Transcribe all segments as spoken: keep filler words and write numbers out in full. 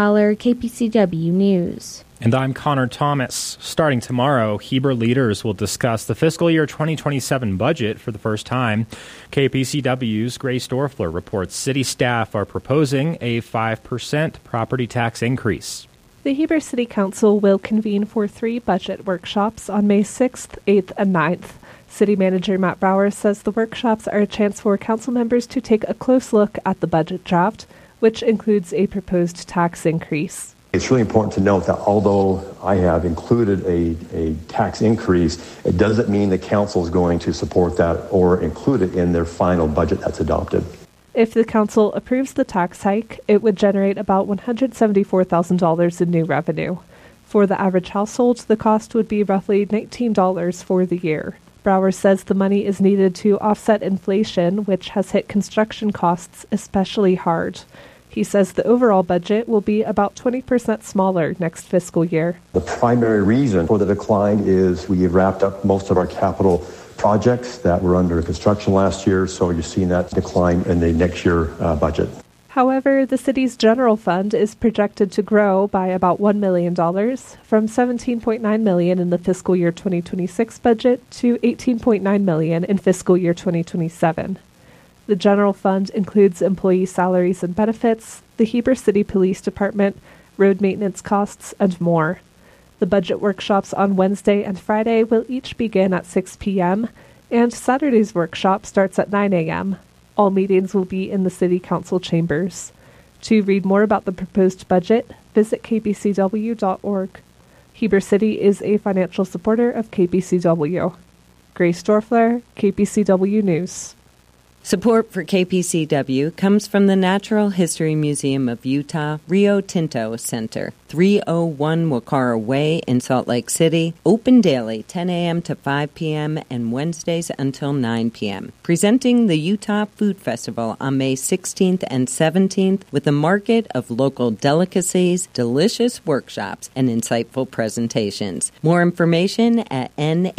K P C W News. And I'm Connor Thomas. Starting tomorrow, Heber leaders will discuss the fiscal year twenty twenty-seven budget for the first time. K P C W's Grace Dorfler reports city staff are proposing a five percent property tax increase. The Heber City Council will convene for three budget workshops on May sixth, eighth, and ninth. City Manager Matt Brower says the workshops are a chance for council members to take a close look at the budget draft, which includes a proposed tax increase. It's really important to note that although I have included a, a tax increase, it doesn't mean the council is going to support that or include it in their final budget that's adopted. If the council approves the tax hike, it would generate about one hundred seventy-four thousand dollars in new revenue. For the average household, the cost would be roughly nineteen dollars for the year. Brower says the money is needed to offset inflation, which has hit construction costs especially hard. He says the overall budget will be about twenty percent smaller next fiscal year. The primary reason for the decline is we have wrapped up most of our capital projects that were under construction last year, so you're seeing that decline in the next year uh, budget. However, the city's general fund is projected to grow by about one million dollars, from seventeen point nine million dollars in the fiscal year twenty twenty-six budget to eighteen point nine million dollars in fiscal year twenty twenty-seven. The general fund includes employee salaries and benefits, the Heber City Police Department, road maintenance costs, and more. The budget workshops on Wednesday and Friday will each begin at six p.m., and Saturday's workshop starts at nine a.m. All meetings will be in the City Council chambers. To read more about the proposed budget, visit k p c w dot org. Heber City is a financial supporter of K P C W. Grace Dorfler, K P C W News. Support for K P C W comes from the Natural History Museum of Utah Rio Tinto Center, three oh one Wakara Way in Salt Lake City, open daily ten a.m. to five p.m. and Wednesdays until nine p.m. Presenting the Utah Food Festival on May sixteenth and seventeenth with a market of local delicacies, delicious workshops, and insightful presentations. More information at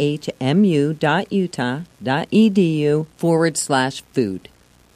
nhmu.utah.edu forward slash food.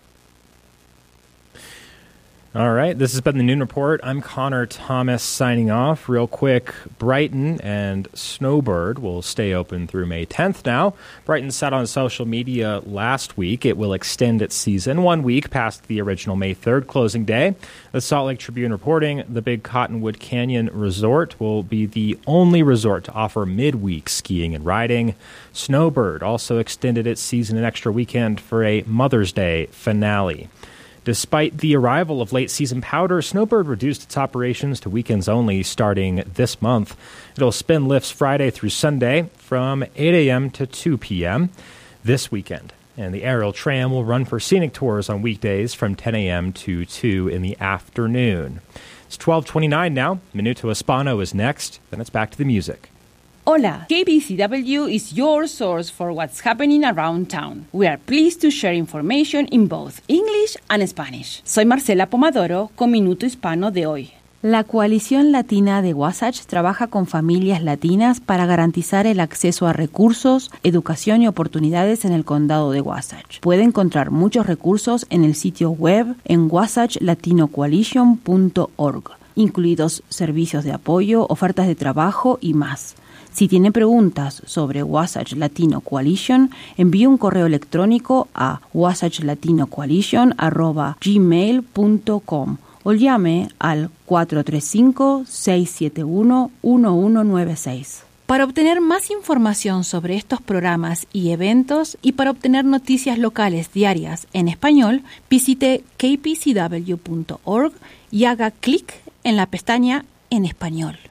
All right, this has been the Noon Report. I'm Connor Thomas signing off. Real quick, Brighton and Snowbird will stay open through May tenth now. Brighton said on social media last week it will extend its season one week past the original May third closing day. The Salt Lake Tribune reporting the Big Cottonwood Canyon Resort will be the only resort to offer midweek skiing and riding. Snowbird also extended its season an extra weekend for a Mother's Day finale. Despite the arrival of late-season powder, Snowbird reduced its operations to weekends only starting this month. It'll spin lifts Friday through Sunday from eight a.m. to two p.m. this weekend. And the aerial tram will run for scenic tours on weekdays from ten a.m. to two in the afternoon. It's twelve twenty-nine now. Minuto Hispano is next. Then it's back to the music. Hola, K P C W is your source for what's happening around town. We are pleased to share information in both English and Spanish. Soy Marcela Pomadoro con Minuto Hispano de hoy. La Coalición Latina de Wasatch trabaja con familias latinas para garantizar el acceso a recursos, educación y oportunidades en el condado de Wasatch. Puede encontrar muchos recursos en el sitio web en wasatch latino coalition punto org, incluidos servicios de apoyo, ofertas de trabajo y más. Si tiene preguntas sobre Wasatch Latino Coalition, envíe un correo electrónico a wasatch latino coalition arroba gmail punto com o llame al cuatro tres cinco, seis siete uno, uno uno nueve seis. Para obtener más información sobre estos programas y eventos y para obtener noticias locales diarias en español, visite k p c w punto org y haga clic en la pestaña En Español.